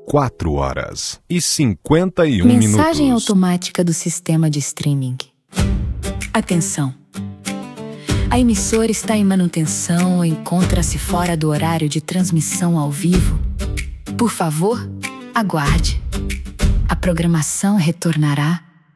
4h51 minutos. Mensagem automática do sistema de streaming. Atenção! A emissora está em manutenção ou encontra-se fora do horário de transmissão ao vivo. Por favor, aguarde. A programação retornará